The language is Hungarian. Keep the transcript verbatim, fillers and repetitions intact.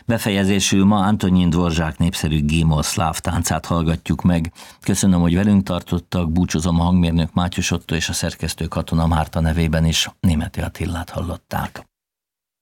Befejezésül ma Antonín Dvorzsák népszerű G-moll szláv táncát hallgatjuk meg. Köszönöm, hogy velünk tartottak, búcsúzom a hangmérnök Mátyus Otto és a szerkesztő Katona Márta nevében is. Németi Attilát hallották.